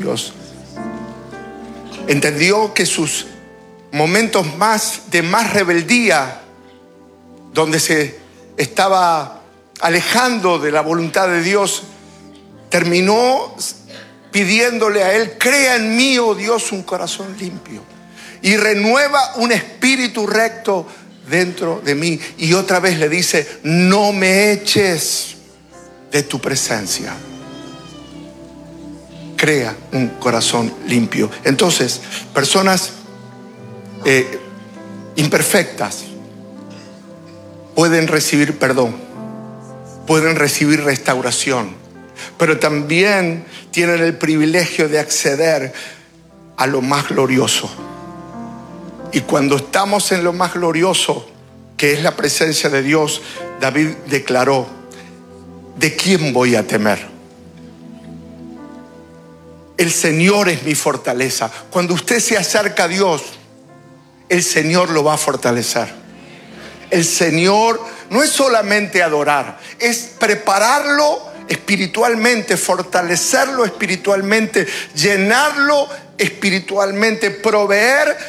Dios. Entendió que sus momentos de más rebeldía, donde se estaba alejando de la voluntad de Dios, terminó pidiéndole a Él: crea en mí, oh Dios, un corazón limpio y renueva un espíritu recto dentro de mí. Y otra vez le dice: no me eches de tu presencia. Crea un corazón limpio. Entonces, personas imperfectas pueden recibir perdón, pueden recibir restauración, pero también tienen el privilegio de acceder a lo más glorioso. Y cuando estamos en lo más glorioso, que es la presencia de Dios, David declaró: ¿de quién voy a temer? El Señor es mi fortaleza. Cuando usted se acerca a Dios, el Señor lo va a fortalecer. El Señor no es solamente adorar, es prepararlo espiritualmente, fortalecerlo espiritualmente, llenarlo espiritualmente, proveer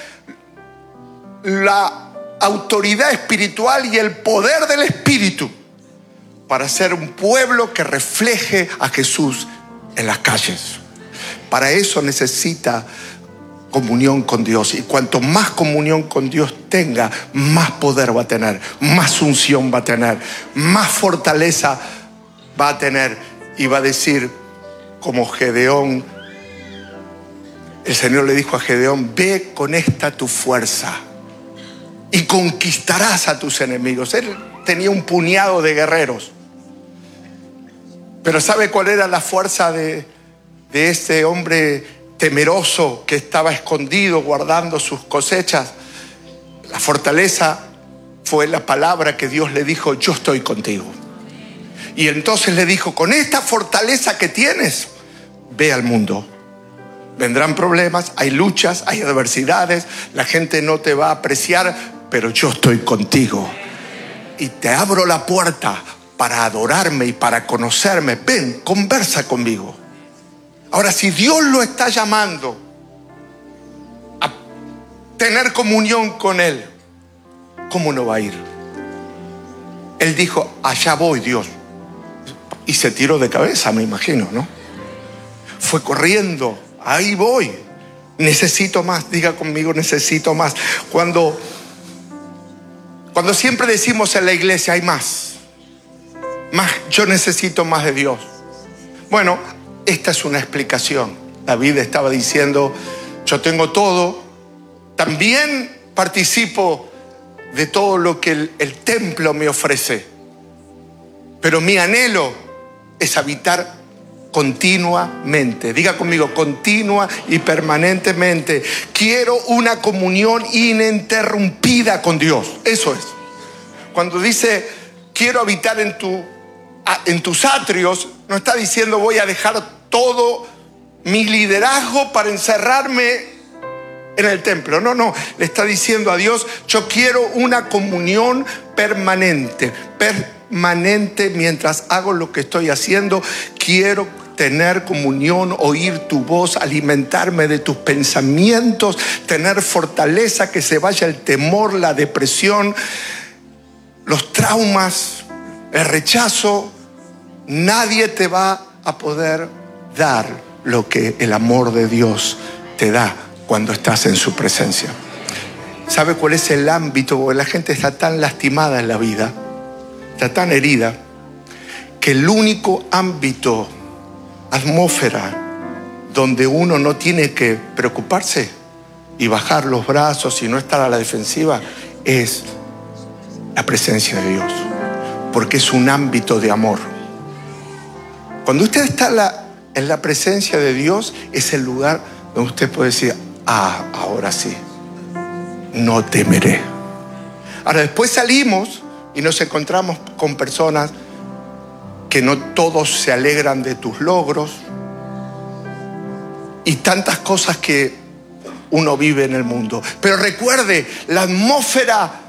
la autoridad espiritual y el poder del Espíritu para ser un pueblo que refleje a Jesús en las calles. Para eso necesita comunión con Dios, y cuanto más comunión con Dios tenga, más poder va a tener, más unción va a tener, más fortaleza va a tener, y va a decir como Gedeón. El Señor le dijo a Gedeón: ve con esta tu fuerza y conquistarás a tus enemigos. Él tenía un puñado de guerreros, pero ¿sabe cuál era la fuerza de este hombre temeroso que estaba escondido guardando sus cosechas? La fortaleza fue la palabra que Dios le dijo: yo estoy contigo. Y entonces le dijo: con esta fortaleza que tienes, ve al mundo. Vendrán problemas, hay luchas, hay adversidades, la gente no te va a apreciar, pero yo estoy contigo y te abro la puerta para adorarme y para conocerme. Ven, conversa conmigo. Ahora, si Dios lo está llamando a tener comunión con Él, ¿cómo no va a ir? Él dijo: allá voy, Dios. Y se tiró de cabeza, me imagino, ¿no? Fue corriendo: ahí voy, necesito más. Diga conmigo: necesito más. Cuando siempre decimos en la iglesia: hay más, yo necesito más de Dios. Bueno, esta es una explicación. David estaba diciendo: yo tengo todo, también participo de todo lo que el templo me ofrece, pero mi anhelo es habitar continuamente. Diga conmigo: continua y permanentemente. Quiero una comunión ininterrumpida con Dios. Eso es. Cuando dice quiero habitar en tus atrios, no está diciendo voy a dejar todo mi liderazgo para encerrarme en el templo. No, le está diciendo a Dios: yo quiero una comunión permanente mientras hago lo que estoy haciendo. Quiero tener comunión, oír tu voz, alimentarme de tus pensamientos, tener fortaleza, que se vaya el temor, la depresión, los traumas, el rechazo. Nadie te va a poder dar lo que el amor de Dios te da cuando estás en su presencia. ¿Sabe cuál es el ámbito? Porque la gente está tan lastimada en la vida, está tan herida, que el único ámbito, atmósfera, donde uno no tiene que preocuparse y bajar los brazos y no estar a la defensiva, es la presencia de Dios, porque es un ámbito de amor. Cuando usted está en la presencia de Dios, es el lugar donde usted puede decir: ahora sí, no temeré. Ahora, después salimos y nos encontramos con personas que no todos se alegran de tus logros y tantas cosas que uno vive en el mundo. Pero recuerde, la atmósfera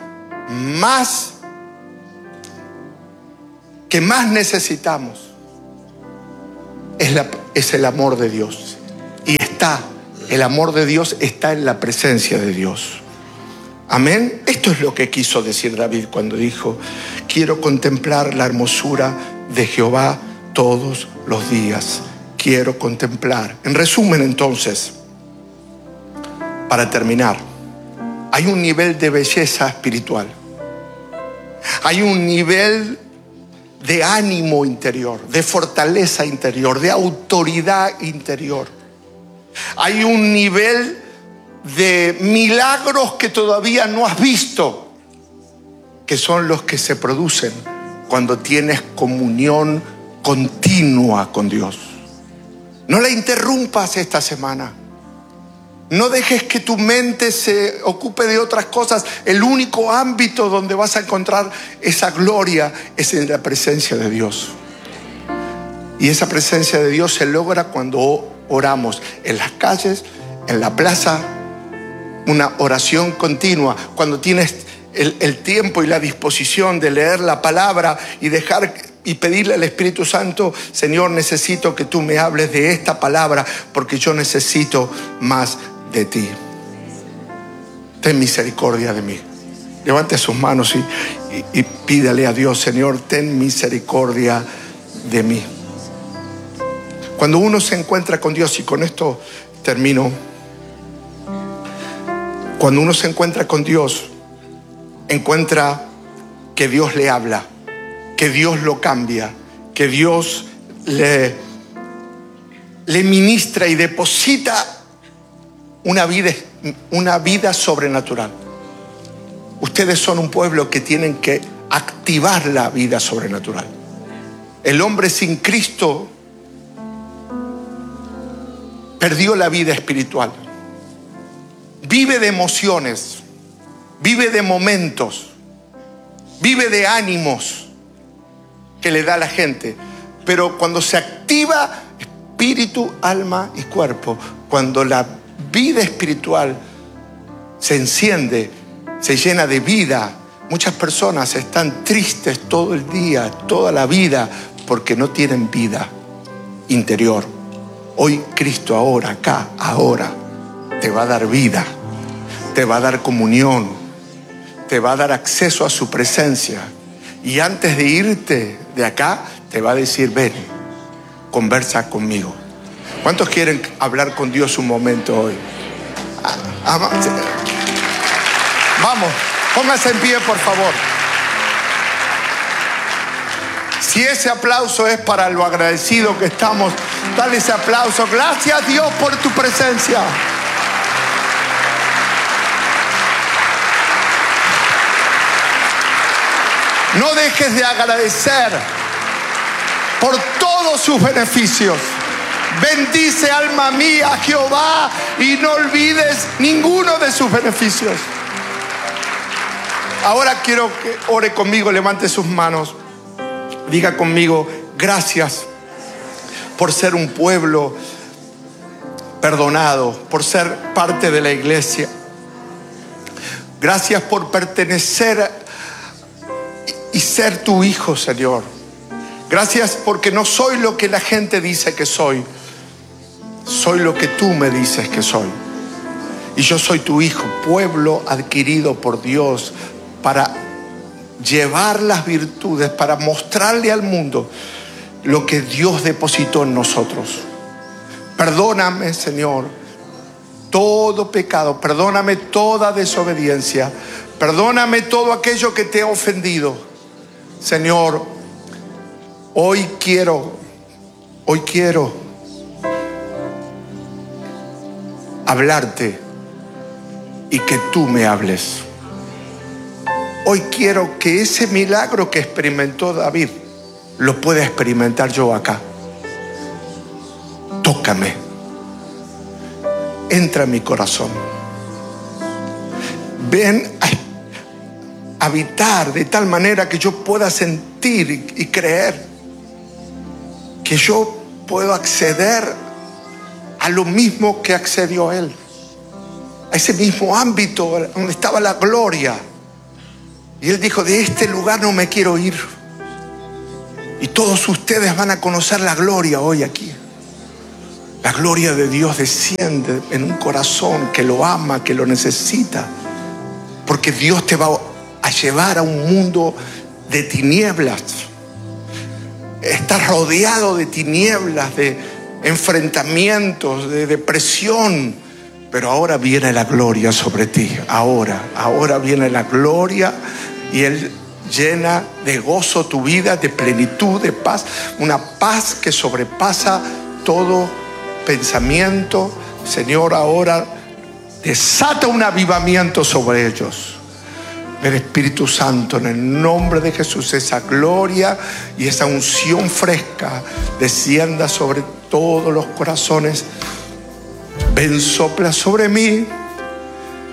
que más necesitamos es el amor de Dios. Y el amor de Dios está en la presencia de Dios. Amén. Esto es lo que quiso decir David cuando dijo: quiero contemplar la hermosura de Jehová todos los días. Quiero contemplar. En resumen, entonces, para terminar, hay un nivel de belleza espiritual. Hay un nivel de ánimo interior, de fortaleza interior, de autoridad interior. Hay un nivel de milagros que todavía no has visto, que son los que se producen cuando tienes comunión continua con Dios. No la interrumpas esta semana. No dejes que tu mente se ocupe de otras cosas. El único ámbito donde vas a encontrar esa gloria es en la presencia de Dios. Y esa presencia de Dios se logra cuando oramos en las calles, en la plaza, una oración continua. Cuando tienes el tiempo y la disposición de leer la palabra y dejar y pedirle al Espíritu Santo: Señor, necesito que tú me hables de esta palabra porque yo necesito más de ti. Ten misericordia de mí. Levante sus manos y pídale a Dios: Señor, ten misericordia de mí. Cuando uno se encuentra con Dios, y con esto termino, cuando uno se encuentra con Dios, encuentra que Dios le habla, que Dios lo cambia, que Dios le ministra y deposita una vida sobrenatural. Ustedes son un pueblo que tienen que activar la vida sobrenatural. El hombre sin Cristo perdió la vida espiritual. Vive de emociones, vive de momentos, vive de ánimos que le da la gente. Pero cuando se activa espíritu, alma y cuerpo, cuando la vida espiritual se enciende, se llena de vida, muchas personas están tristes todo el día, toda la vida, porque no tienen vida interior. Hoy Cristo, ahora, acá, ahora, te va a dar vida, te va a dar comunión, te va a dar acceso a su presencia. Y antes de irte de acá, te va a decir: ven, conversa conmigo. ¿Cuántos quieren hablar con Dios un momento hoy? Vamos, póngase en pie, por favor. Si ese aplauso es para lo agradecido que estamos, dale ese aplauso. Gracias, Dios, por tu presencia. No dejes de agradecer por todos sus beneficios. Bendice, alma mía, a Jehová, y no olvides ninguno de sus beneficios. Ahora quiero que ore conmigo, levante sus manos. Diga conmigo: gracias por ser un pueblo perdonado, por ser parte de la iglesia. Gracias por pertenecer y ser tu hijo, Señor. Gracias porque no soy lo que la gente dice que soy. Soy lo que tú me dices que soy. Y yo soy tu hijo, pueblo adquirido por Dios para llevar las virtudes, para mostrarle al mundo lo que Dios depositó en nosotros. Perdóname, Señor, todo pecado. Perdóname toda desobediencia. Perdóname todo aquello que te ha ofendido. Señor, hoy quiero hablarte y que tú me hables. Hoy quiero que ese milagro que experimentó David lo pueda experimentar yo acá. Tócame. Entra en mi corazón. Ven a habitar de tal manera que yo pueda sentir y creer que yo puedo acceder a lo mismo que accedió él, a ese mismo ámbito donde estaba la gloria. Y él dijo: de este lugar no me quiero ir. Y todos ustedes van a conocer la gloria hoy aquí. La gloria de Dios desciende en un corazón que lo ama, que lo necesita. Porque Dios te va a llevar a un mundo de tinieblas. Estás rodeado de tinieblas, de enfrentamientos, de depresión. Pero ahora viene la gloria sobre ti. Ahora viene la gloria y Él llena de gozo tu vida, de plenitud, de paz. Una paz que sobrepasa todo pensamiento. Señor, ahora desata un avivamiento sobre ellos. El Espíritu Santo, en el nombre de Jesús, esa gloria y esa unción fresca descienda sobre todos los corazones. Ven, sopla sobre mí.